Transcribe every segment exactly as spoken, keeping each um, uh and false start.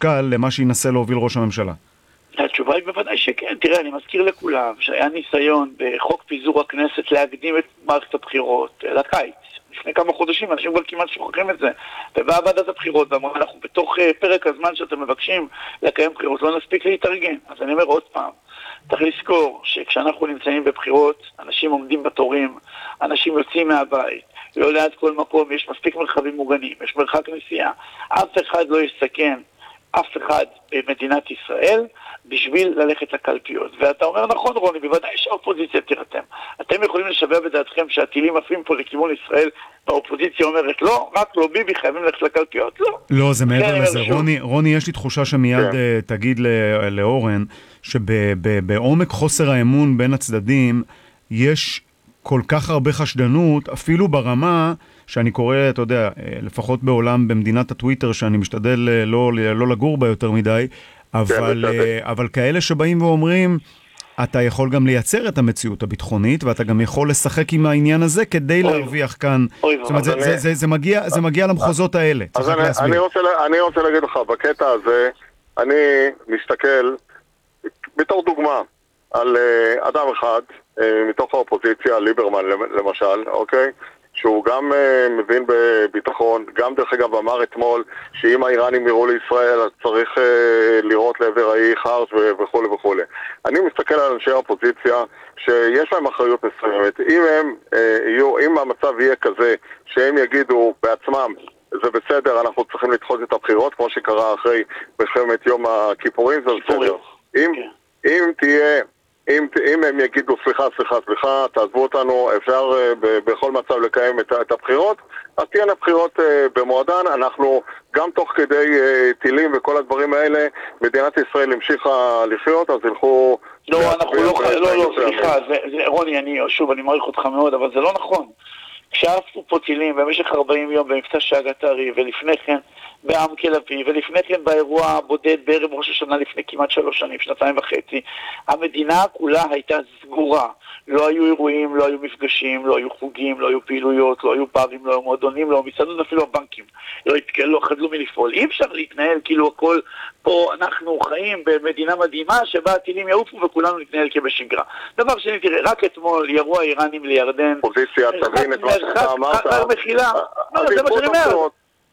משקל למה שינסה להוביל ראש הממשלה? התשובה היא בוודאי שכן. תראה, אני מזכיר לכולם שהיה ניסיון בחוק פיזור הכנסת להקדים את מערכת הבחירות לקיץ. לפני כמה חודשים, אנשים כבר כמעט שוכחים את זה. ובאה ועדת הבחירות ואמרה, אנחנו בתוך פרק הזמן שאתם מבקשים לקיים בחירות, לא נספיק להתארגן. אז אני אומר עוד פעם, צריך לזכור שכשאנחנו נמצאים בבחירות, אנשים עומדים בתורים, אנשים יוצאים מהבית, לא ליד כל מקום, יש מספיק מרחבים מוגנים, יש מרחק נסיעה. אף אחד לא יסכן אף אחד במדינת ישראל בשביל ללכת לקלפיות. ואתה אומר נכון רוני, בוודאי שהאופוזיציה תירתם. אתם יכולים לשווה בדעתכם שהטילים עפים פה לכיוון ישראל, והאופוזיציה אומרת לא, רק לא ביבי, חייבים ללכת לקלפיות, לא. לא, זה מעבר לזה. רוני, רוני, יש לי תחושה שמיד תגיד לאורן, שבעומק חוסר האמון בין הצדדים, יש כל כך הרבה חשדנות, אפילו ברמה שאני קורא, אתה יודע, לפחות בעולם, במדינת הטוויטר, שאני משתדל לא, לא לגור בה יותר מדי, אבל, אבל כאלה שבאים ואומרים, אתה יכול גם לייצר את המציאות הביטחונית, ואתה גם יכול לשחק עם העניין הזה כדי להרוויח כאן. זאת אומרת, זה, זה, זה, זה, מגיע, זה מגיע למחוזות האלה. אז אני, אני, רוצה, אני רוצה להגיד לך, בקטע הזה, אני מסתכל בתור דוגמה על אדם אחד, מתוך האופוזיציה, ליברמן למשל, אוקיי? שהוא גם uh, מבין בביטחון, גם דרך אגב אמר אתמול שאם האיראנים יראו לישראל אז צריך uh, לראות לעבר האי חרש וכו' וכו'. אני מסתכל על אנשי האופוזיציה שיש להם אחריות מסוימת. אם הם uh, יהיו, אם המצב יהיה כזה שהם יגידו בעצמם זה בסדר, אנחנו צריכים לדחות את הבחירות כמו שקרה אחרי מלחמת יום הכיפורים, זה בסדר. אם, אם תהיה אם, אם הם יגידו סליחה, סליחה, סליחה, תעזבו אותנו, אפשר uh, ב- בכל מצב לקיים את, את הבחירות, אז תהיינה בחירות uh, במועדן. אנחנו גם תוך כדי uh, טילים וכל הדברים האלה, מדינת ישראל המשיכה לחיות, אז ילכו... לא, אנחנו לא, לא, לא, סליחה, זה, זה, רוני, אני, שוב, אני מעריך אותך מאוד, אבל זה לא נכון. כשעפו פה טילים במשך ארבעים יום במבצע שגתרי, ולפני כן בעם תל אביב, ולפני כן באירוע הבודד בערב ראש השנה לפני כמעט שלוש שנים, שנתיים וחצי, המדינה כולה הייתה סגורה. לא היו אירועים, לא היו מפגשים, לא היו חוגים, לא היו פעילויות, לא היו ברים, לא היו מועדונים, לא היו מסעדות, אפילו הבנקים לא התקלו, לא חדלו מלפעול. אי אפשר להתנהל כאילו הכל פה, אנחנו חיים במדינה מדהימה שבה הטילים יעופו וכולנו נתנהל כבשגרה. דבר שני, תראה, רק אתמול ירו האיראנים לירדן. פוזיציה, תבין את מה שאתה אמרת. מחילה. לא, זה מה שאני אומר.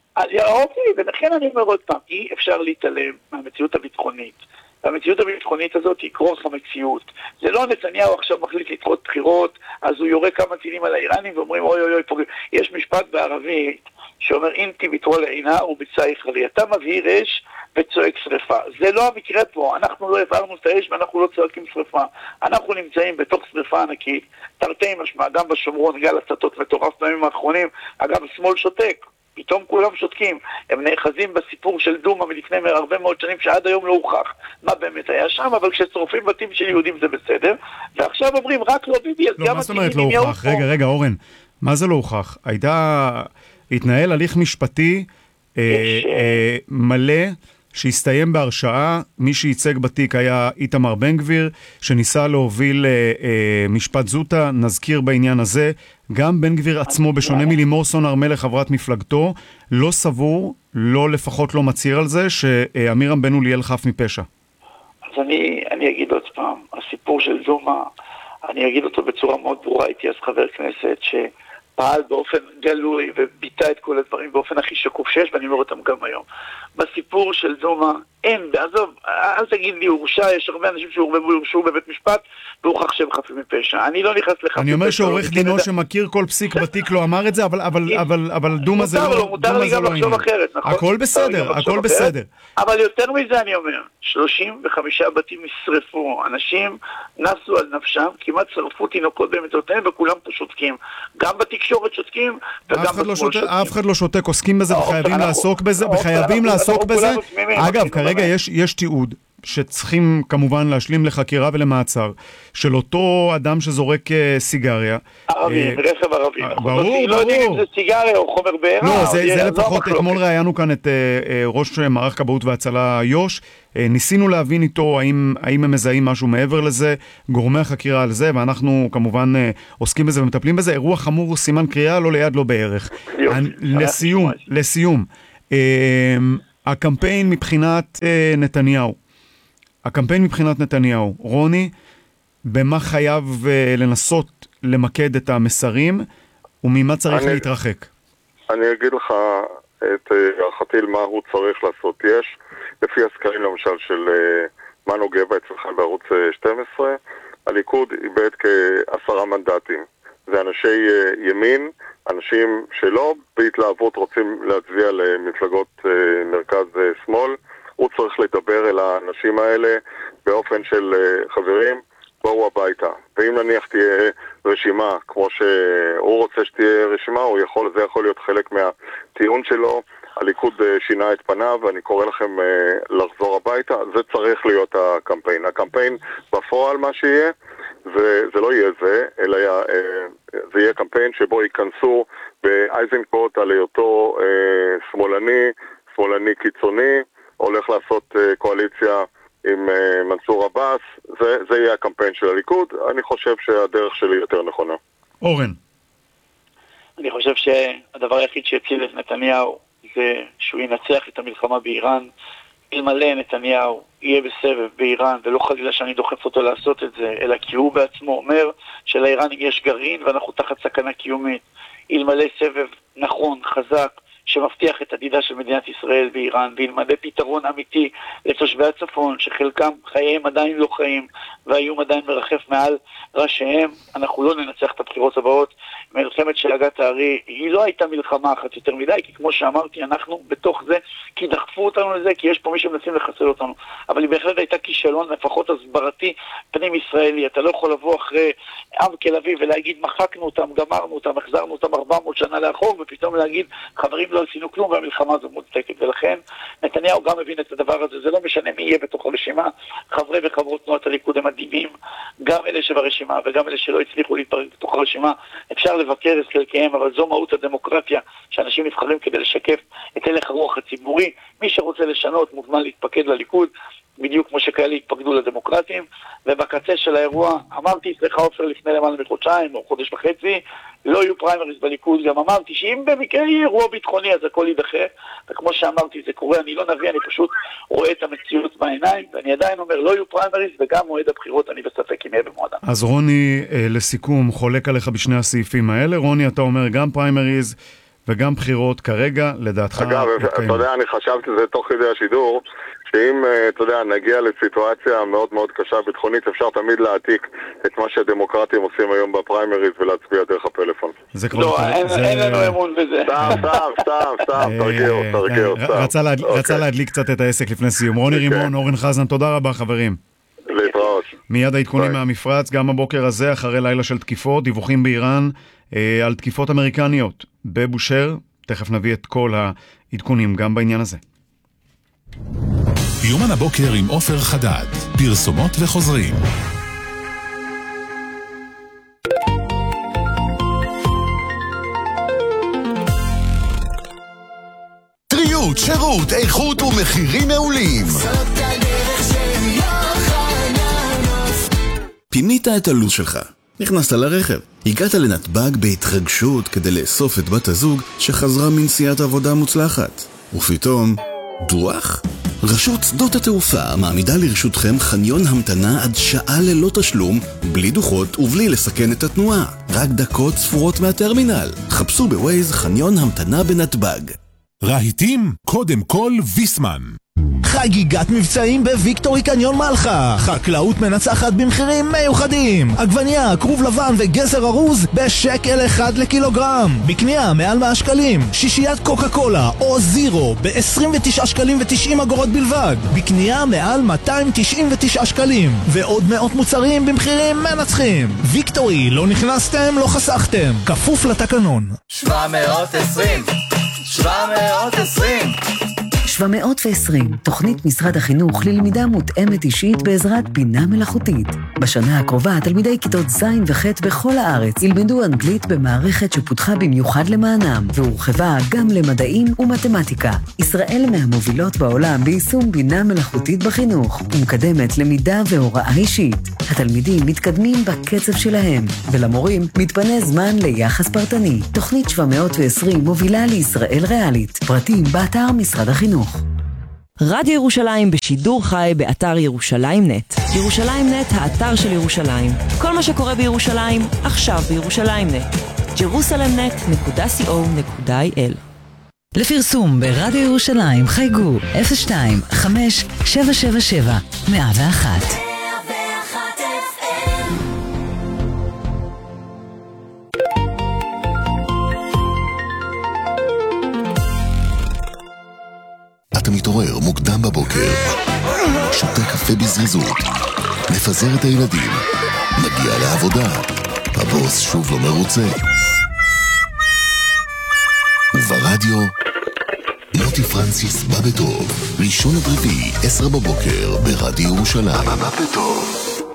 אוקיי, ולכן אני אומר עוד פעם, אי אפשר להתעלם מהמציאות הביטחונית. והמציאות הביטחונית הזאת היא כרוך המציאות. זה לא נתניהו עכשיו מחליט לדחות בחירות, אז הוא יורה כמה טילים על האיראנים ואומרים אוי אוי אוי פוגעים. יש משפט בערבית שאומר אינתי ביטרול עינה וביצעי חרי. אתה מבהיר אש וצועק שריפה. זה לא המקרה פה. אנחנו לא הבהרנו את האש ואנחנו לא צועקים שריפה. אנחנו נמצאים בתוך שריפה ענקית, תרתי משמע, גם בשומרון, גל הצתות מטורף בימים האחרונים. אגב, השמאל שותק. פתאום כולם שותקים, הם נאחזים בסיפור של דומה מלפני הרבה מאוד שנים שעד היום לא הוכח מה באמת היה שם, אבל כששורפים בתים של יהודים זה בסדר, ועכשיו אומרים רק לא ביבי, אז לא, גם מה זאת אומרת לא הוכח? רגע, רגע, אורן, מה זה לא הוכח? הייתה, התנהל הליך משפטי אה, אה, מלא, שהסתיים בהרשעה. מי שייצג בתיק היה איתמר בן גביר, שניסה להוביל אה, אה, משפט זוטה. נזכיר בעניין הזה, גם בן גביר עצמו, בשונה מלימור סון הר מלך, חברת מפלגתו, לא סבור, לא לפחות לא מצהיר על זה, שעמירם בן אוליאל חף מפשע. אז אני, אני אגיד עוד פעם, הסיפור של זומה, אני אגיד אותו בצורה מאוד ברורה, הייתי אז חבר כנסת ש... פעל באופן גלוי וביטא את כל הדברים באופן הכי שקוף שיש, ואני אומר אותם גם היום. בסיפור של דומה, אין, בעזוב, אל תגיד לי, הורשע, יש הרבה אנשים שהורשעו בבית משפט, והוכח שהם חפים מפשע. אני לא נכנס לחפים. אני אומר שעורך דינו שמכיר כל פסיק בתיק לא אמר את זה, אבל, אבל, אבל, אבל דומה זה לא... מותר לי גם לחשוב אחרת, נכון? הכל בסדר, הכל בסדר. אבל יותר מזה אני אומר, שלושים וחמישה בתים נשרפו, אנשים נסו על נפשם, כמעט שרפו תינוקות במיטותיהם, וכולם פה שותקים. גם בתקשורת שותקים, וגם בשמאל שותקים. אף אחד לא שותק, עוסקים בזה, וחייבים לעסוק בזה, וחייבים לעסוק בזה. אגב, כרגע יש, יש תיעוד שצריכים כמובן להשלים לחקירה ולמעצר של אותו אדם שזורק סיגריה. ערבי, רכב ערבי. ברור, ברור. לא יודעים אם זה סיגריה או חומר בעירה. לא, זה לפחות, אתמול ראיינו כאן את ראש מערך כבאות והצלה יוש, ניסינו להבין איתו האם, האם הם מזהים משהו מעבר לזה, גורמי החקירה על זה, ואנחנו כמובן עוסקים בזה ומטפלים בזה. אירוע חמור, סימן קריאה, לא ליד, לא בערך. לסיום, לסיום. הקמפיין מבחינת אה, נתניהו. הקמפיין מבחינת נתניהו. רוני, במה חייב אה, לנסות למקד את המסרים, וממה צריך אני, להתרחק? אני אגיד לך את הערכתי מה הוא צריך לעשות. יש, לפי הסקרים למשל של uh, מנו גבע אצלך בערוץ שתים עשרה, הליכוד איבד כעשרה מנדטים. זה אנשי uh, ימין, אנשים שלא בהתלהבות רוצים להצביע למפלגות uh, מרכז uh, שמאל. הוא צריך לדבר אל האנשים האלה באופן של uh, חברים, בואו הביתה. ואם נניח תהיה רשימה, כמו שהוא רוצה שתהיה רשימה, הוא יכול, זה יכול להיות חלק מהטיעון שלו. הליכוד שינה את פניו, ואני קורא לכם לחזור הביתה. זה צריך להיות הקמפיין. הקמפיין בפועל מה שיהיה, זה, זה לא יהיה זה, אלא זה יהיה קמפיין שבו ייכנסו באייזנקוט על היותו שמאלני, שמאלני קיצוני, הולך לעשות קואליציה עם uh, מנסור עבאס. זה, זה יהיה הקמפיין של הליכוד. אני חושב שהדרך שלי יותר נכונה. אורן. אני חושב שהדבר היחיד שיציל את נתניהו זה שהוא ינצח את המלחמה באיראן. אלמלא נתניהו יהיה בסבב באיראן, ולא חלילה שאני דוחף אותו לעשות את זה, אלא כי הוא בעצמו אומר שלאיראנים יש גרעין ואנחנו תחת סכנה קיומית. אלמלא סבב נכון, חזק, שמבטיח את עתידה של מדינת ישראל באיראן, וילמדה פתרון אמיתי לתושבי הצפון, שחלקם חייהם עדיין לא חיים, והאיום עדיין מרחף מעל ראשיהם, אנחנו לא ננצח את הבחירות הבאות. מלחמת שלגת הארי, היא לא הייתה מלחמה אחת יותר מדי, כי כמו שאמרתי, אנחנו בתוך זה, כי דחפו אותנו לזה, כי יש פה מי שמנסים לחסל אותנו. אבל היא בהחלט הייתה כישלון, לפחות הסברתי, פנים ישראלי. אתה לא יכול לבוא אחרי עם תל אביב ולהגיד, מחקנו אותם, גמרנו אותם, החזרנו אותם ארבע מאות שנה לאחור, ופתאום להגיד, חברים, לא עשינו כלום, והמלחמה הזו מוצדקת. ולכן נתניהו גם מבין את הדבר הזה. זה לא משנה מי יהיה בתוך הרשימה. חברי וחברות תנועת הליכוד הם מדהימים, גם אלה שברשימה וגם אלה שלא הצליחו להתפרק בתוך הרשימה. אפשר לבקר את חלקיהם, אבל זו מהות הדמוקרטיה, שאנשים נבחרים כדי לשקף את הלך הרוח הציבורי. מי שרוצה לשנות מוזמן להתפקד לליכוד, בדיוק כמו שכאלה התפקדו לדמוקרטים. ובקצה של האירוע, אמרתי אצלך עופר לפני למעלה מחודשיים או חודש וחצי, לא יהיו פריימריז בליכוד. גם אמרתי שאם במקרה יהיה אירוע ביטחוני אז הכל יידחה, וכמו שאמרתי זה קורה, אני לא נביא, אני פשוט רואה את המציאות בעיניים, ואני עדיין אומר לא יהיו פריימריז, וגם מועד הבחירות אני בספק אם יהיה במועדם. אז רוני, לסיכום, חולק עליך בשני הסעיפים האלה. רוני, אתה אומר גם פריימריז וגם בחירות כרגע, לדעתך... אגב, אתה יודע, אני חשבתי זה תוך כדי השידור, שאם, אתה יודע, נגיע לסיטואציה מאוד מאוד קשה ביטחונית, אפשר תמיד להעתיק את מה שהדמוקרטים עושים היום בפריימריז ולהצביע דרך הפלאפון. זה כבר... לא, אין לנו אמון בזה. סתם, סתם, סתם, סתם, תרגיעו, תרגיעו, סתם. רצה להדליק קצת את העסק לפני סיום. רוני רימון, אורן חזן, תודה רבה חברים. להתראות. מיד העדכונים מהמפרץ, גם הבוקר הזה, אחרי לילה של תקיפות, דיווחים באיראן על תקיפות אמריקניות בבושר. תכף נביא את כל העדכונים גם בעניין הזה. יומן הבוקר עם עופר חדד, פרסומות וחוזרים. טריות, שירות, איכות ומחירים מעולים. זאת הדרך של יוחננוף. פינית את הלו"ז שלך, נכנסת לרכב, הגעת לנתב"ג בהתרגשות כדי לאסוף את בת הזוג שחזרה מנסיעת עבודה מוצלחת, ופתאום דוח? רשות שדות התעופה מעמידה לרשותכם חניון המתנה עד שעה ללא תשלום, בלי דוחות ובלי לסכן את התנועה. רק דקות ספורות מהטרמינל. חפשו בווייז חניון המתנה בנתב"ג. רהיטים, קודם כל ויסמן. חגיגת מבצעים בוויקטורי קניון מלחה. חקלאות מנצחת במחירים מיוחדים. עגבניה, כרוב לבן וגזר ארוז בשקל אחד לקילוגרם. בקנייה מעל מאה שקלים. שישיית קוקה קולה או זירו ב-עשרים ותשעה שקלים ו-תשעים אגורות בלבד. בקנייה מעל מאתיים תשעים ותשעה שקלים. ועוד מאות מוצרים במחירים מנצחים. ויקטורי, לא נכנסתם, לא חסכתם. כפוף לתקנון. שבע מאות ועשרים שבע מאות ועשרים שבע מאות ועשרים, תוכנית משרד החינוך ללמידה מותאמת אישית בעזרת בינה מלאכותית. בשנה הקרובה, תלמידי כיתות ז' וח' בכל הארץ ילמדו אנגלית במערכת שפותחה במיוחד למענם, והורחבה גם למדעים ומתמטיקה. ישראל מהמובילות בעולם ביישום בינה מלאכותית בחינוך, ומקדמת למידה והוראה אישית. התלמידים מתקדמים בקצב שלהם, ולמורים מתפנה זמן ליחס פרטני. תוכנית שבע מאות ועשרים מובילה לישראל ריאלית. פרטים באתר משרד החינוך. רדיו ירושלים בשידור חי באתר ירושלים נט. ירושלים נט, האתר של ירושלים. כל מה שקורה בירושלים, עכשיו בירושלים נט. ג'רוסלם נט נקודה סי או נקודה איי אל. לפרסום ברדיו ירושלים חייגו אפס שתיים חמש שבע שבע שבע מאה ואחת. אתה מתעורר מוקדם בבוקר, שותה קפה בזריזות, מפזר את הילדים, מגיע לעבודה, הבוס שוב לא מרוצה. וברדיו, מוטי פרנסיס בא בטוב, ראשון עד רביעי, עשר בבוקר, ברדיו ירושלים. בא בטוב.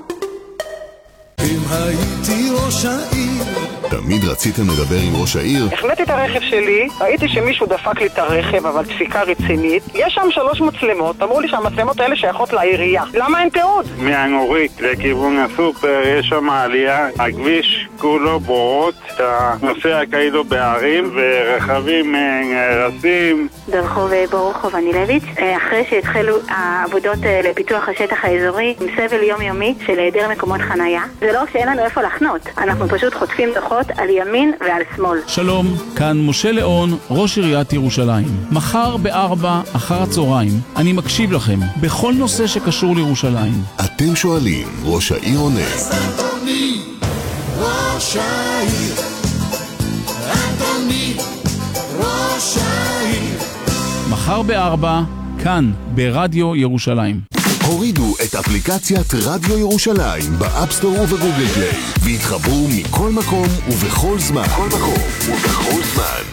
אם הייתי ראש העיר, תמיד רציתם לדבר עם ראש העיר? החמאתי את הרכב שלי, ראיתי שמישהו דפק לי את הרכב, אבל דפיקה רצינית. יש שם שלוש מצלמות, אמרו לי שהמצלמות האלה שייכות לעירייה. למה אין תיעוד? מהנורית לכיוון הסופר יש שם עלייה, הכביש כולו בורות, אתה נוסע כאילו בערים ורכבים נהרסים. ברחוב ברוחוב הנילביץ', אחרי שהתחלו העבודות לפיתוח השטח האזורי עם סבל יומיומי של היעדר מקומות חנייה, זה לא שאין לנו איפה לחנות, אנחנו פשוט חוטפים דוחות על ימין ועל שמאל. שלום, כאן משה ליאון, ראש עיריית ירושלים. מחר בארבע אחר הצהריים אני מקשיב לכם בכל נושא שקשור לירושלים. אתם שואלים, ראש העיר עונה. אדוני ראש העיר, אדוני ראש העיר. מחר בארבע, כאן ברדיו ירושלים. הורידו את אפליקציית רדיו ירושלים באפסטור ובגוגל פליי והתחברו מכל מקום ובכל זמן. כל מקום ובכל זמן.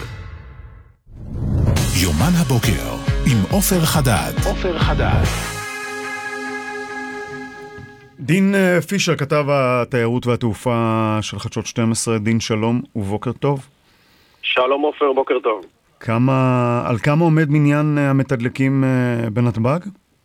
יומן הבוקר עם עופר חדד. עופר חדד. דין פישר, כתב התיירות והתעופה של חדשות שתים עשרה, דין שלום ובוקר טוב. שלום עופר, בוקר טוב. כמה, על כמה עומד מניין המתדלקים בנתב"ג?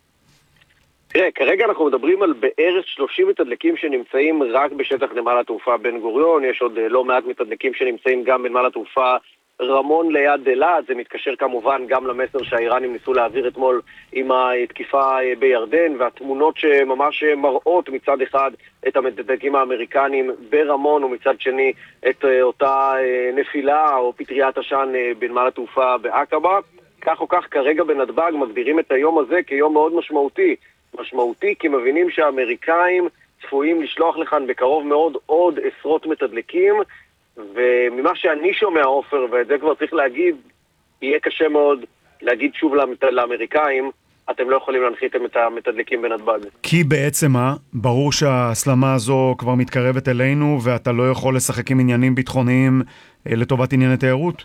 תראה, כרגע אנחנו מדברים על בערך שלושים מתדלקים שנמצאים רק בשטח נמל התעופה בן גוריון, יש עוד לא מעט מתדלקים שנמצאים גם בנמל התעופה רמון ליד אילת, זה מתקשר כמובן גם למסר שהאיראנים ניסו להעביר אתמול עם התקיפה בירדן, והתמונות שממש מראות מצד אחד את המתדלקים האמריקנים ברמון ומצד שני את אותה נפילה או פטריית עשן בנמל התעופה בעקבה. כך או כך כרגע בנתב"ג מגדירים את היום הזה כיום מאוד משמעותי. משמעותי כי מבינים שהאמריקאים צפויים לשלוח לכאן בקרוב מאוד עוד עשרות מתדלקים, וממה שאני שומע עופר, ואת זה כבר צריך להגיד, יהיה קשה מאוד להגיד שוב לאמריקאים, אתם לא יכולים להנחית את המתדלקים בנתב"ג. כי בעצם מה? ברור שההסלמה הזו כבר מתקרבת אלינו, ואתה לא יכול לשחק עם עניינים ביטחוניים לטובת ענייני תיירות?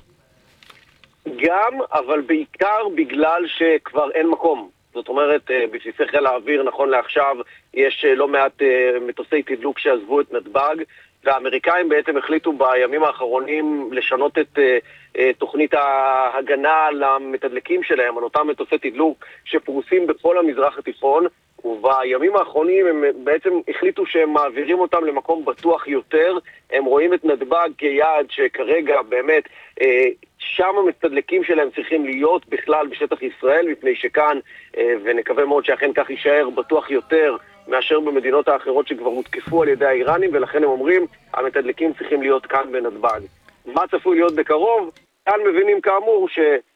גם, אבל בעיקר בגלל שכבר אין מקום. זאת אומרת, בבסיסי חיל האוויר נכון לעכשיו יש לא מעט מטוסי תדלוק שעזבו את נתב"ג, והאמריקאים בעצם החליטו בימים האחרונים לשנות את תוכנית ההגנה למתדלקים שלהם, על אותם מטוסי תדלוק שפרוסים בכל המזרח התיכון, ובימים האחרונים הם בעצם החליטו שהם מעבירים אותם למקום בטוח יותר. הם רואים את נתב"ג כיעד שכרגע באמת שם המתדלקים שלהם צריכים להיות בכלל בשטח ישראל, מפני שכאן, ונקווה מאוד שאכן כך יישאר, בטוח יותר מאשר במדינות האחרות שכבר הותקפו על ידי האיראנים, ולכן הם אומרים המתדלקים צריכים להיות כאן בנתב"ג. מה צפוי להיות בקרוב? כאן מבינים כאמור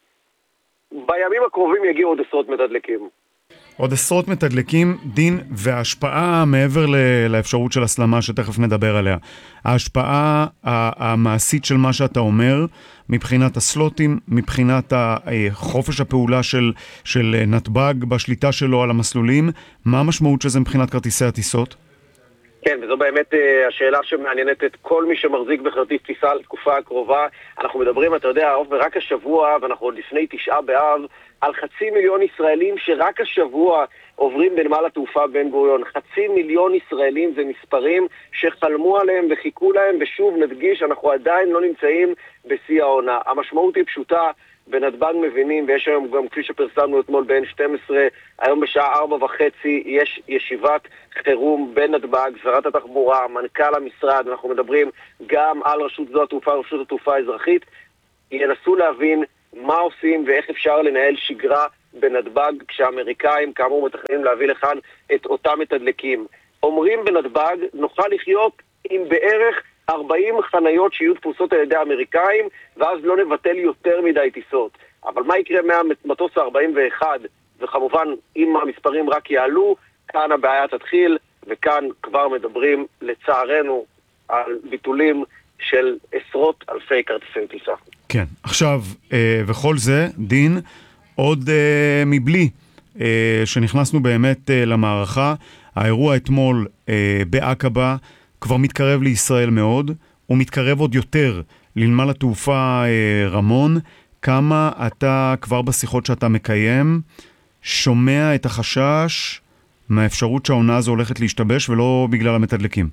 שבימים הקרובים יגיעו עוד עשרות מתדלקים. עוד עשרות מתדלקים, דין, וההשפעה מעבר לאפשרות של הסלמה שתכף נדבר עליה. ההשפעה המעשית של מה שאתה אומר, מבחינת הסלוטים, מבחינת חופש הפעולה של, של נתב"ג בשליטה שלו על המסלולים, מה המשמעות של זה מבחינת כרטיסי הטיסות? כן, וזו באמת uh, השאלה שמעניינת את כל מי שמחזיק בכרטיס טיסה לתקופה הקרובה. אנחנו מדברים, אתה יודע, רק השבוע, ואנחנו עוד לפני תשעה באב, על חצי מיליון ישראלים שרק השבוע עוברים בנמל התעופה בן גוריון. חצי מיליון ישראלים זה מספרים שחלמו עליהם וחיכו להם, ושוב נדגיש, אנחנו עדיין לא נמצאים בשיא העונה. המשמעות היא פשוטה, בנתב"ג מבינים, ויש היום גם כפי שפרסמנו אתמול ב-אן שתים עשרה, היום בשעה ארבע וחצי יש ישיבת חירום בנתב"ג, שרת התחבורה, מנכ"ל המשרד, אנחנו מדברים גם על רשות שדות התעופה, רשות התעופה האזרחית, ינסו להבין מה עושים ואיך אפשר לנהל שגרה בנתב"ג, כשהאמריקאים כאמור מתכננים להביא לכאן את אותם מתדלקים. אומרים בנתב"ג, נוכל לחיות עם בערך ארבעים חניות שיהיו תפוסות על ידי האמריקאים, ואז לא נבטל יותר מדי טיסות. אבל מה יקרה מהמטוס ה-ארבעים ואחת, וכמובן אם המספרים רק יעלו, כאן הבעיה תתחיל, וכאן כבר מדברים לצערנו על ביטולים של עשרות אלפי כרטיסי טיסה. כן, עכשיו, אה, וכל זה, דין, עוד אה, מבלי אה, שנכנסנו באמת אה, למערכה, האירוע אתמול אה, בעקבה כבר מתקרב לישראל מאוד, הוא מתקרב עוד יותר לנמל התעופה אה, רמון. כמה אתה כבר בשיחות שאתה מקיים שומע את החשש מהאפשרות שהעונה הזו הולכת להשתבש ולא בגלל המתדלקים?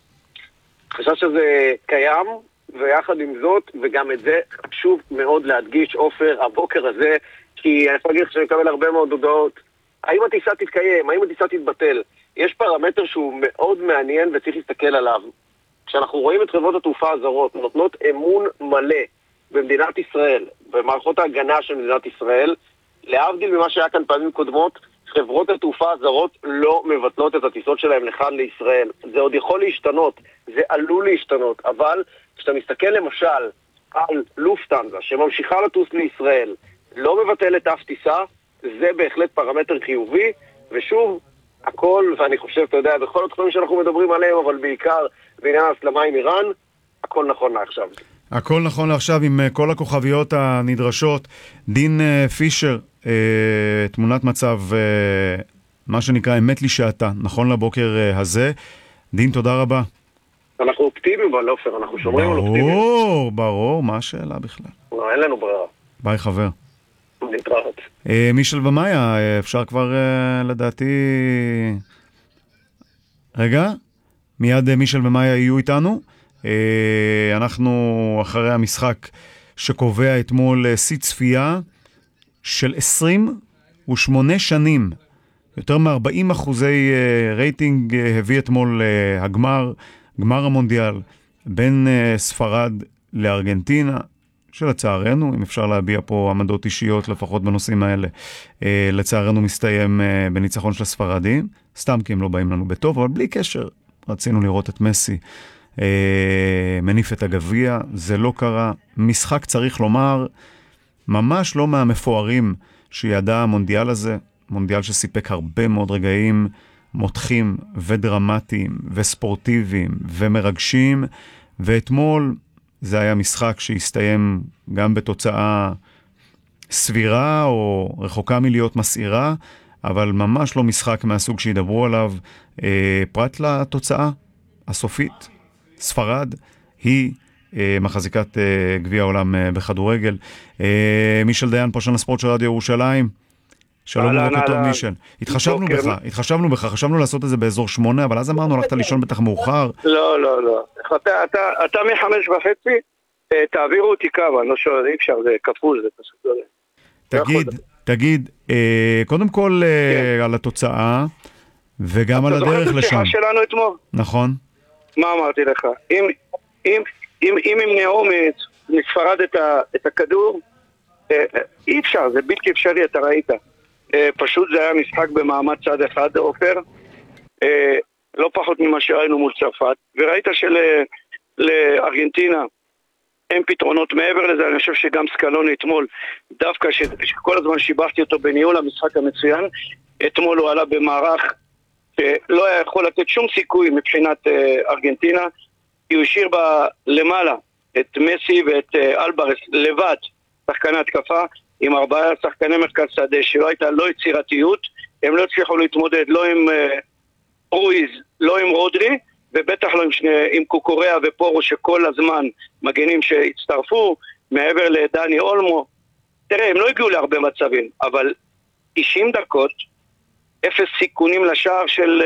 החשש הזה קיים, ויחד עם זאת, וגם את זה חשוב מאוד להדגיש, עופר, הבוקר הזה, כי אני יכול להגיד לך שאני מקבל הרבה מאוד הודעות, האם הטיסה תתקיים, האם הטיסה תתבטל? יש פרמטר שהוא מאוד מעניין וצריך להסתכל עליו. כשאנחנו רואים את חברות התעופה הזרות נותנות אמון מלא במדינת ישראל, במערכות ההגנה של מדינת ישראל, להבדיל ממה שהיה כאן פעמים קודמות, חברות התעופה הזרות לא מבטלות את הטיסות שלהם לכאן לישראל. זה עוד יכול להשתנות, זה עלול להשתנות, אבל כשאתה מסתכל למשל על לופטהנזה שממשיכה לטוס לישראל, לא מבטלת אף טיסה, זה בהחלט פרמטר חיובי, ושוב, הכל, ואני חושב, אתה יודע, בכל התחומים שאנחנו מדברים עליהם, אבל בעיקר בעניין ההסלמה עם איראן, הכל נכון לעכשיו. הכל נכון לעכשיו עם כל הכוכביות הנדרשות. דין פישר, תמונת מצב, מה שנקרא אמת לי שעתה, נכון לבוקר הזה. דין, תודה רבה. אנחנו אופטימיים בלופר, אנחנו שומרים על אופטימיים. ברור, ברור, מה השאלה בכלל? לא, אין לנו ברירה. ביי חבר. נתראות. מישל ומאיה, אפשר כבר לדעתי... רגע, מיד מישל ומאיה יהיו איתנו. אנחנו אחרי המשחק שקובע אתמול שיא צפייה של עשרים ושמונה שנים, יותר מ-ארבעים אחוזי רייטינג הביא אתמול הגמר, גמר המונדיאל בין ספרד לארגנטינה, שלצערנו, אם אפשר להביע פה עמדות אישיות לפחות בנושאים האלה, לצערנו מסתיים בניצחון של הספרדים, סתם כי הם לא באים לנו בטוב, אבל בלי קשר, רצינו לראות את מסי מניף את הגביע, זה לא קרה. משחק, צריך לומר, ממש לא מהמפוארים שידע המונדיאל הזה, מונדיאל שסיפק הרבה מאוד רגעים מותחים ודרמטיים וספורטיביים ומרגשים, ואתמול זה היה משחק שהסתיים גם בתוצאה סבירה או רחוקה מלהיות מסעירה, אבל ממש לא משחק מהסוג שידברו עליו, אה, פרט לתוצאה הסופית. ספרד היא אה, מחזיקת אה, גביע העולם אה, בכדורגל. אה, מישל דיין, פרשן הספורט של רדיו ירושלים. שלום ובוקר טוב מישל. התחשבנו בך, התחשבנו בך, חשבנו לעשות את זה באזור שמונה, אבל אז אמרנו, הלכת לישון בטח מאוחר. לא, לא, לא. אתה, אתה, אתה מחמש וחצי, תעבירו אותי כמה, לא שואל, אי אפשר, זה כפול, זה פשוט לא. תגיד, תגיד, אה, קודם כל אה, כן. על התוצאה, וגם על הדרך לשם. אתה זוכר את השיחה שלנו אתמול? נכון. מה אמרתי לך? אם, אם, אם, אם עם נאומץ מספרד את, ה, את הכדור, אה, אי אפשר, זה בלתי אפשרי, אתה ראית. אה, פשוט זה היה משחק במעמד צד אחד, עופר, אה, לא פחות ממה שראינו מול צרפת, וראית שלארגנטינה אין פתרונות מעבר לזה. אני חושב שגם סקלוני אתמול, דווקא שכל הזמן שיבחתי אותו בניהול המשחק המצוין, אתמול הוא עלה במערך שלא היה יכול לתת שום סיכוי מבחינת ארגנטינה, כי הוא השאיר בה למעלה את מסי ואת אלברס לבד, שחקני התקפה, עם ארבעה שחקני מרכז שדה, שלא הייתה לא יצירתיות, הם לא הצליחו להתמודד לא עם רויז, לא עם רודרי, ובטח לא עם, שני, עם קוקוריאה ופורו שכל הזמן מגנים שהצטרפו, מעבר לדני אולמו. תראה, הם לא הגיעו להרבה מצבים, אבל תשעים דקות, אפס סיכונים לשער של,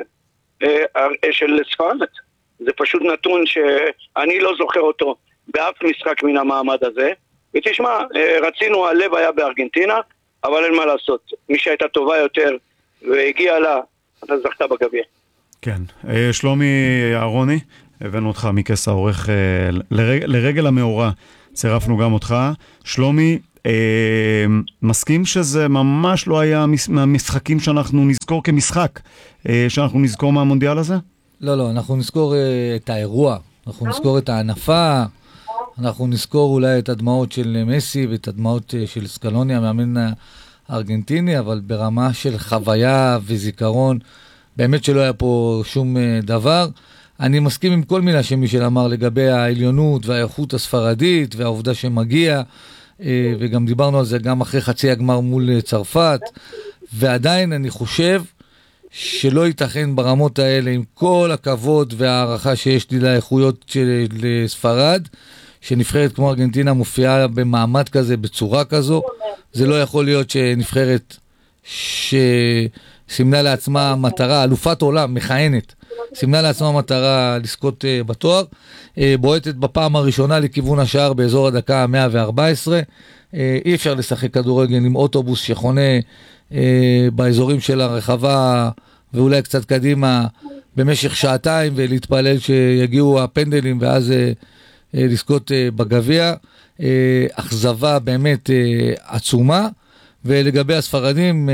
של ספרד. זה פשוט נתון שאני לא זוכר אותו באף משחק מן המעמד הזה. ותשמע, רצינו, הלב היה בארגנטינה, אבל אין מה לעשות. מי שהייתה טובה יותר והגיעה לה, אתה זכתה בגביע. כן. שלומי אהרוני, הבאנו אותך מכס העורך לרג, לרגל המאורע, צירפנו גם אותך. שלומי, מסכים שזה ממש לא היה מהמשחקים שאנחנו נזכור כמשחק, שאנחנו נזכור מהמונדיאל הזה? לא, לא, אנחנו נזכור את האירוע, אנחנו נזכור את הענפה, אנחנו נזכור אולי את הדמעות של מסי ואת הדמעות של סקלוני, המאמן הארגנטיני, אבל ברמה של חוויה וזיכרון, באמת שלא היה פה שום דבר. אני מסכים עם כל מילה שמישל אמר לגבי העליונות והאיכות הספרדית והעובדה שמגיע, וגם דיברנו על זה גם אחרי חצי הגמר מול צרפת, ועדיין אני חושב שלא ייתכן ברמות האלה, עם כל הכבוד והערכה שיש לי לאיכויות של ספרד, שנבחרת כמו ארגנטינה מופיעה במעמד כזה, בצורה כזו. זה לא יכול להיות שנבחרת שסימנה לעצמה מטרה, אלופת עולם, מכהנת, סימנה לעצמה מטרה לזכות בתואר, בועטת בפעם הראשונה לכיוון השער באזור הדקה מאה וארבע עשרה. אי אפשר לשחק כדורגל עם אוטובוס שחונה באזורים של הרחבה ואולי קצת קדימה במשך שעתיים, ולהתפלל שיגיעו הפנדלים ואז לזכות בגביע. אכזבה באמת עצומה. ולגבי הספרדים,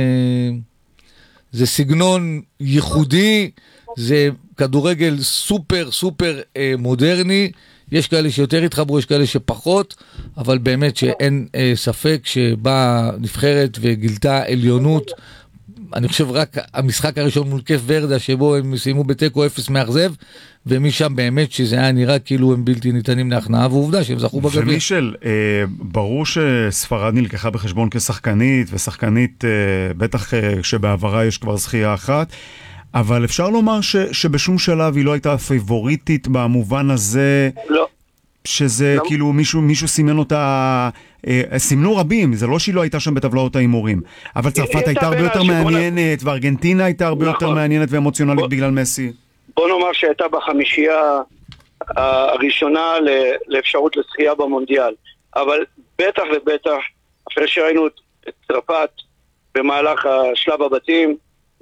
זה סגנון ייחודי, זה כדורגל סופר סופר מודרני, יש כאלה שיותר התחברו, יש כאלה שפחות, אבל באמת שאין ספק שבאה נבחרת וגילתה עליונות. אני חושב רק המשחק הראשון מול קייפ ורדה, שבו הם סיימו בטקו אפס מאכזב, ומשם באמת שזה היה נראה כאילו הם בלתי ניתנים להכנעה, ועובדה שהם זכו בגביע. ומישל, אה, ברור שספרד נלקחה בחשבון כשחקנית, ושחקנית אה, בטח אה, שבעברה יש כבר זכייה אחת, אבל אפשר לומר ש, שבשום שלב היא לא הייתה פייבוריטית במובן הזה, לא. שזה לא. כאילו מישהו, מישהו סימן אותה, אה, סימנו רבים, זה לא שהיא לא הייתה שם בטבלאות ההימורים, אבל צרפת הייתה הרבה יותר מעניינת, וארגנטינה הייתה הרבה יותר מעניינת ואמוציונלית בגלל מסי. בוא נאמר שהייתה בחמישייה הראשונה לאפשרות לזכייה במונדיאל, אבל בטח ובטח, אחרי שראינו את צרפת במהלך השלב הבתים,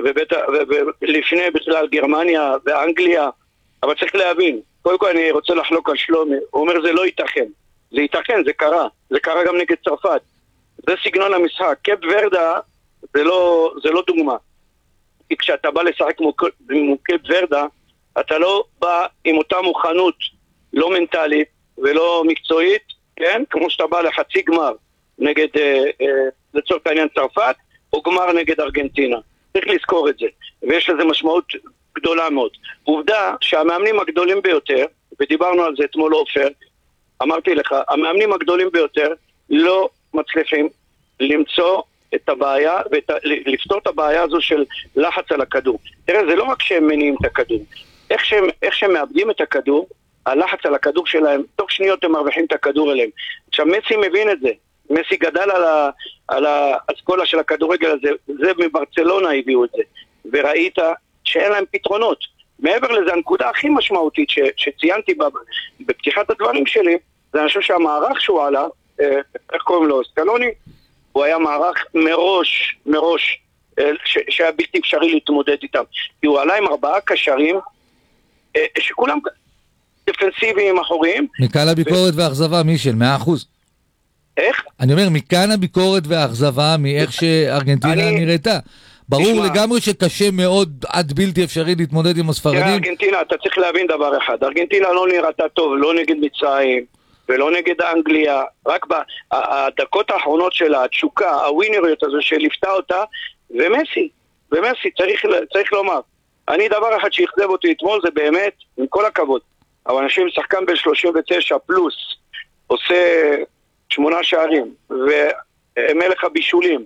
ולפני בכלל גרמניה ואנגליה, אבל צריך להבין, קודם כל אני רוצה לחלוק על שלומי, הוא אומר זה לא ייתכן, זה ייתכן, זה קרה, זה קרה גם נגד צרפת, זה סגנון המשחק. קייפ ורדה זה לא, זה לא דוגמה, כי כשאתה בא לשחק כמו קייפ ורדה, אתה לא בא עם אותה מוכנות, לא מנטלית ולא מקצועית, כן? כמו שאתה בא לחצי גמר נגד, אה, אה, לצורך העניין צרפת, או גמר נגד ארגנטינה. צריך לזכור את זה, ויש לזה משמעות גדולה מאוד. עובדה שהמאמנים הגדולים ביותר, ודיברנו על זה אתמול אופר, אמרתי לך, המאמנים הגדולים ביותר לא מצליחים למצוא את הבעיה, ולפתור את הבעיה הזו של לחץ על הכדור. תראה, זה לא רק שהם מניעים את הכדור, איך שהם, איך שהם מאבדים את הכדור, הלחץ על הכדור שלהם, תוך שניות הם מרוויחים את הכדור אליהם. עכשיו, מסי מבין את זה. מסי גדל על, ה, על האסכולה של הכדורגל הזה, זה מברצלונה הביאו את זה, וראית שאין להם פתרונות. מעבר לזה, הנקודה הכי משמעותית ש, שציינתי בפתיחת הדברים שלי, זה אני חושב שהמערך שהוא עלה, איך קוראים לו, סקלוני, הוא היה מערך מראש, מראש, ש, שהיה בלתי אפשרי להתמודד איתם. כי הוא עלה עם ארבעה קשרים, שכולם דפנסיביים אחוריים. מכאן הביקורת ו... והאכזבה, מישל, מאה אחוז. איך? אני אומר, מכאן הביקורת והאכזבה מאיך שארגנטינה אני... נראיתה. ברור תשמע, לגמרי שקשה מאוד עד בלתי אפשרי להתמודד עם הספרדים. ארגנטינה, אתה צריך להבין דבר אחד. ארגנטינה לא נראתה טוב, לא נגד מצרים, ולא נגד אנגליה. רק בדקות האחרונות שלה, התשוקה, הווינריות הזו שלפתה אותה, ומסי, ומסי, צריך, צריך לומר. אני דבר אחד שיחזב אותי אתמול, זה באמת, עם כל הכבוד, אבל אנשים שחקן בין שלושים ותשע פלוס, עושה שמונה שערים, ומלך הבישולים,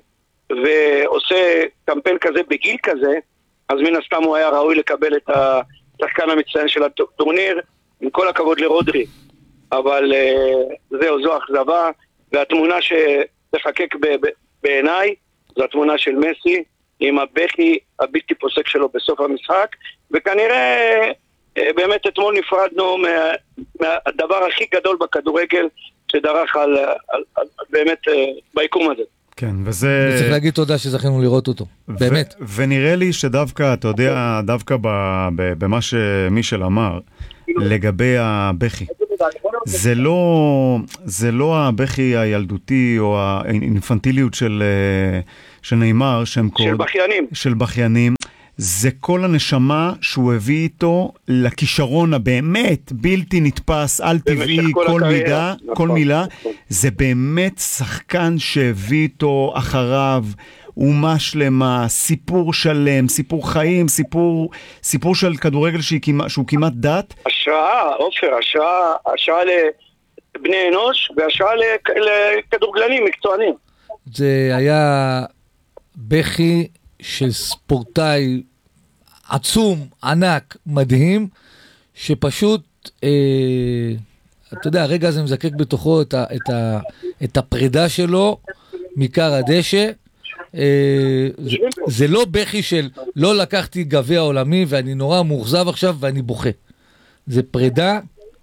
ועושה קמפיין כזה בגיל כזה, אז מן הסתם הוא היה ראוי לקבל את השחקן המצטיין של הטורניר, עם כל הכבוד לרודרי. אבל זהו, זו אכזבה, והתמונה שתחקק בעיניי, זו התמונה של מסי, עם הבכי הבלתי פוסק שלו בסוף המשחק, וכנראה באמת אתמול נפרדנו מה, מהדבר הכי גדול בכדורגל שדרך על, על, על, באמת ביקום הזה. כן, וזה... צריך להגיד תודה שזכינו לראות אותו, באמת. ונראה לי שדווקא, אתה יודע, דווקא במה שמישל אמר, לגבי הבכי, זה לא, זה לא הבכי הילדותי או האינפנטיליות של, של נאמר, שם קוד. של בכיינים. של בכיינים. זה כל הנשמה שהוא הביא איתו לכישרון הבאמת בלתי נתפס, על טבעי, כל, כל מידה, נכון, כל מילה. נכון. זה באמת שחקן שהביא איתו אחריו אומה שלמה, סיפור שלם, סיפור חיים, סיפור, סיפור של כדורגל שהוא כמעט, שהוא כמעט דת. השראה, אופר, השראה, השראה לבני אנוש והשראה לכדורגלנים מקצוענים. זה היה בכי של ספורטאי עצום, ענק, מדהים, שפשוט, אה, אתה יודע, הרגע הזה מזקק בתוכו את, ה, את, ה, את הפרידה שלו מקר הדשא. אה, זה, זה לא בכי של לא לקחתי גביע עולמי ואני נורא מאוכזב עכשיו ואני בוכה. זה פרידה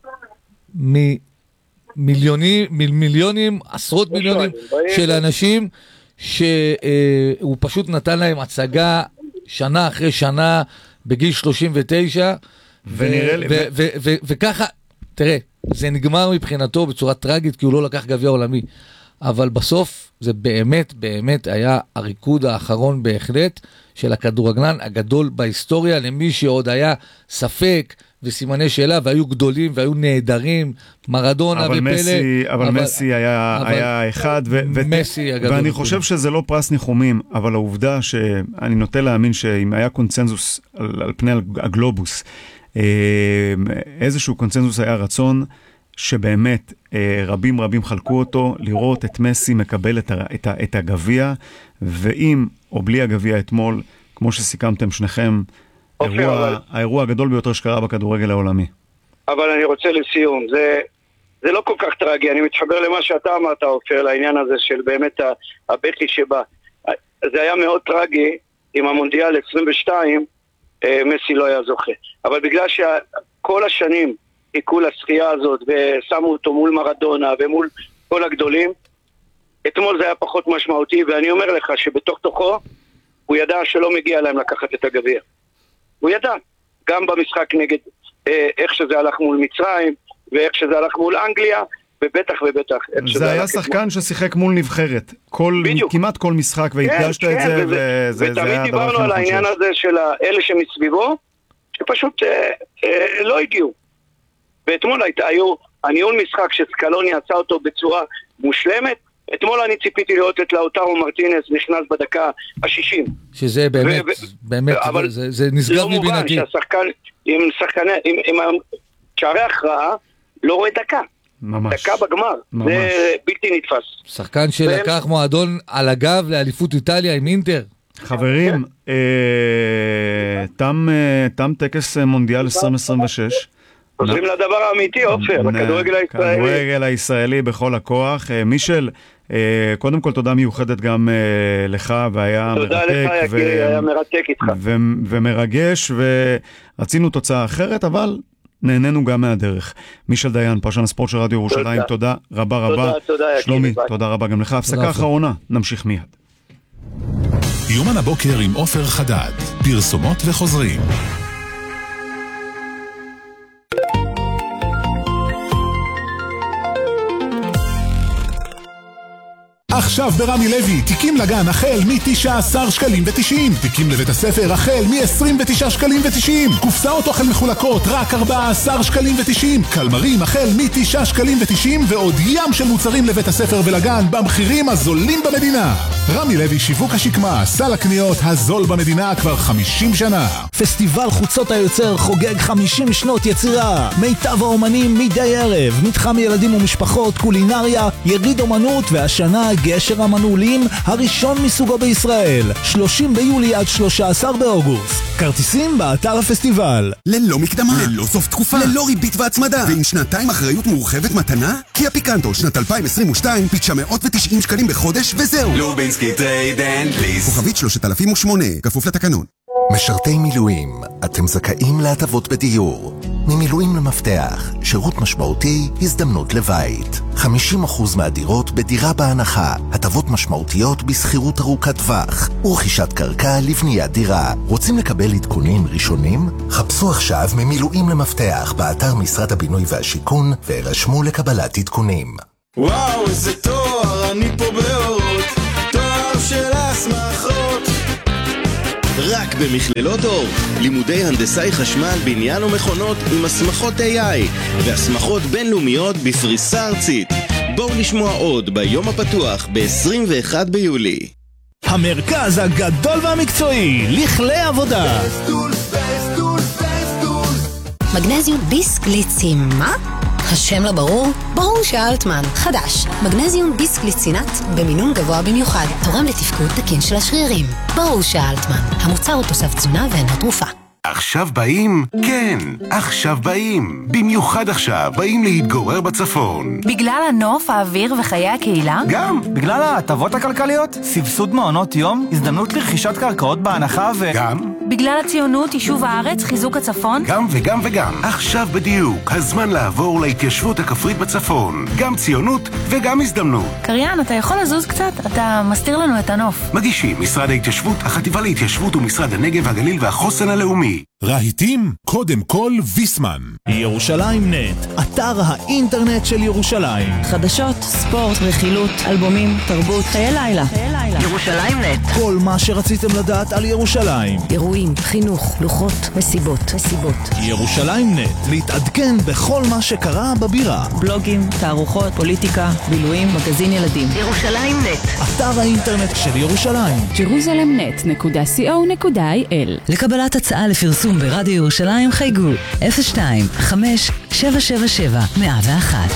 ממיליונים, מיליונים, עשרות מיליונים של אנשים שהוא פשוט נתן להם הצגה שנה אחרי שנה בגיל שלושים ותשע, וככה, תראה, זה נגמר מבחינתו בצורה טרגית כי הוא לא לקח גביע עולמי, אבל בסוף זה באמת באמת היה הריקוד האחרון בהחלט של הכדורגלן הגדול בהיסטוריה, למי שעוד היה ספק וסימני שאלה, והיו גדולים והיו נהדרים, מרדונה ופלא. מסי, אבל, אבל מסי היה, אבל, היה אחד, ו, מסי הגדול. ואני חושב שזה לא פרס ניחומים, אבל העובדה שאני נוטה להאמין שאם היה קונצנזוס על, על פני הגלובוס, איזשהו קונצנזוס היה רצון, שבאמת רבים רבים חלקו אותו, לראות את מסי מקבל את, את, את הגביע, ואם או בלי הגביע אתמול, כמו שסיכמתם שניכם, האירוע, אבל... האירוע הגדול ביותר שקרה בכדורגל העולמי. אבל אני רוצה לסיום, זה, זה לא כל כך טרגי, אני מתחבר למה שאתה אמרת, אופר, לעניין הזה של באמת הבכי שבא. זה היה מאוד טרגי, עם המונדיאל עשרים ושתיים, מסי לא היה זוכה. אבל בגלל שכל השנים חיכו לשחייה הזאת, ושמו אותו מול מרדונה ומול כל הגדולים, אתמול זה היה פחות משמעותי, ואני אומר לך שבתוך תוכו, הוא ידע שלא מגיע להם לקחת את הגביע. הוא ידע, גם במשחק נגד אה, איך שזה הלך מול מצרים, ואיך שזה הלך מול אנגליה, ובטח ובטח. זה היה שחקן מול... ששיחק מול נבחרת, כל, כמעט כל משחק, והדגשת כן, את כן, זה, וזה, וזה, ותמיד זה דיברנו על העניין הזה של אלה שמסביבו, שפשוט אה, אה, לא הגיעו. ואתמול היו הניהול משחק שסקלוני עשה אותו בצורה מושלמת, אתמול אני ציפיתי לראות את לאוטרו מרטינס נכנס בדקה ה-שישים. שזה באמת, באמת, זה, זה נשגב מבינתי. לא מובן שהשחקן, עם שחקני, עם, עם שערי הכרעה, לא רואה דקה. ממש. דקה בגמר. ממש. זה בלתי נתפס. שחקן שלקח והם... מועדון על הגב לאליפות איטליה עם אינטר. חברים, אה, תם, אה, תם טקס מונדיאל עשרים עשרים ושש. חוזרים לדבר האמיתי, אופר, לכדורגל הישראלי. כדורגל הישראלי בכל הכוח. מישל, קודם כל תודה מיוחדת גם לך, והיה מרתק. תודה לך, יקירי, היה מרתק איתך. ומרגש, ורצינו תוצאה אחרת, אבל נהנינו גם מהדרך. מישל דיין, פרשן הספורט של רדיו ירושלים, תודה רבה רבה. תודה, יקירי. שלומי, תודה רבה גם לך. הפסקה אחרונה, נמשיך מיד. יומן הבוקר עם עופר חדד, פרסומות וחוזרים. עכשיו ברמי לוי, תיקים לגן החל מ-תשעה עשר שקלים ותשעים, תיקים לבית הספר החל מ-עשרים ותשעה שקלים ותשעים, קופסאות אוכל מחולקות רק ארבעה עשר שקלים ותשעים, קלמרים החל מ-תשעה שקלים ותשעים, ועוד ים של מוצרים לבית הספר ולגן במחירים הזולים במדינה. רמי לוי שיווק השקמה, סל הקניות הזול במדינה כבר חמישים שנה. פסטיבל חוצות היוצר חוגג חמישים שנות יצירה, מיטב האומנים מדי ערב, מתחם ילדים ומשפחות, קולינריה, יריד אומנות, והשנה גשר המנעולים הראשון מסוגו בישראל, שלושים ביולי עד שלושה עשר באוגוסט. כרטיסים באתר הפסטיבל. ללא מקדמה, ללא סוף תקופה, ללא ריבית והצמדה, ועם שנתיים אחריות מורחבת מתנה? קיה פיקנטו שנת אלפיים עשרים ושתיים, תשע מאות ותשעים שקלים בחודש וזהו. לובינסקי טרייד אנד ליס. כוכבית שלושת אלפים ושמונה, כפוף לתקנון. משרתי מילואים, אתם זכאים להטבות בדיור. ממילואים למפתח, שירות משמעותי, הזדמנות לבית. חמישים אחוז מהדירות בדירה בהנחה, הטבות משמעותיות בסחירות ארוכת טווח, ורכישת קרקע לבניית דירה. רוצים לקבל עדכונים ראשונים? חפשו עכשיו ממילואים למפתח באתר משרד הבינוי והשיכון, והירשמו לקבלת עדכונים. וואו, איזה תואר, אני פה באורות, תואר של הסמכות. רק במכללות אור, לימודי הנדסאי חשמל, בניין ומכונות עם הסמכות איי איי והסמכות בינלאומיות בפריסה ארצית. בואו לשמוע עוד ביום הפתוח ב-עשרים ואחד ביולי. המרכז הגדול והמקצועי, לכלי עבודה. מגנזיום ביסקליצים, מה? השם לא ברור? ברור שאלטמן. חדש, מגנזיום ביסקליצינט במינון גבוה במיוחד, תורם לתפקוד תקין של השרירים. ברור שאלטמן. המוצר הוא תוסף תזונה ואינו תרופה. עכשיו באים? כן, עכשיו באים. במיוחד עכשיו באים להתגורר בצפון. בגלל הנוף, האוויר וחיי הקהילה? גם. בגלל ההטבות הכלכליות, סבסוד מעונות יום, הזדמנות לרכישת קרקעות בהנחה ו... גם. בגלל הציונות, יישוב הארץ, חיזוק הצפון? גם וגם וגם. עכשיו בדיוק, הזמן לעבור להתיישבות הכפרית בצפון. גם ציונות וגם הזדמנות. קריין, אתה יכול לזוז קצת? אתה מסתיר לנו את הנוף. מגישים משרד ההתיישבות, החטיבה להתיישבות ומשרד הנגב, הגליל והחוסן הלאומי. רהיטים, קודם כל ויסמן. ירושלים נט, אתר האינטרנט של ירושלים. חדשות, ספורט, רכילות, אלבומים, תרבות, חיי לילה. ירושלים נט. כל מה שרציתם לדעת על ירושלים. אירועים, חינוך, לוחות, מסיבות, מסיבות. ירושלים נט, להתעדכן בכל מה שקרה בבירה. בלוגים, תערוכות, פוליטיקה, בילויים, מגזין ילדים. ירושלים נט, אתר האינטרנט של ירושלים. ג'רוזלם נט נקודה סי או נקודה איי אל. לקבלת הצעה לפרסום ברדיו ירושלים חייגו אפס שתיים חמש שבע שבע שבע מאה ואחת.